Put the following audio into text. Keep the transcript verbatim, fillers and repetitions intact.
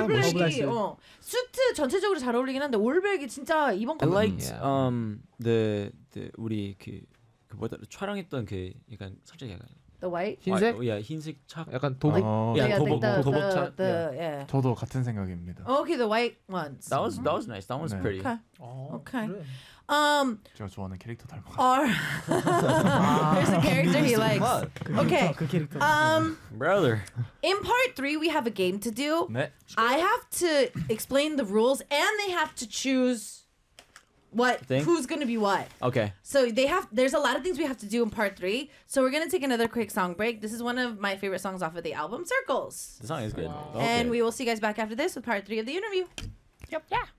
올백이 어 수트 전체적으로 잘 어울리긴 한데 올백이 진짜 이번 거. I liked um the the 우리 그 그 뭐다 촬영했던 그 약간 살짝 약간 The white? 흰색? 어, 야 흰색 차. 약간 도복. 어, 야 Yeah, 도복 the, 도복 the, 차. the, yeah. yeah. 저도 같은 생각입니다. Okay, the white ones. That was that was nice. That was 네. pretty. Okay. 어, Okay. 그래. Um, 제가 좋아하는 캐릭터 닮아가지고. or there's a character he likes. Okay. 그 캐릭터. Um, Brother. in part three, we have a game to do. 네. I have to explain the rules, and they have to choose what Thing? who's gonna be what. Okay. So they have. There's a lot of things we have to do in part three. So we're gonna take another quick song break. This is one of my favorite songs off of the album Circles. The song is good. And Okay. we will see you guys back after this with part three of the interview. Yep. Yeah.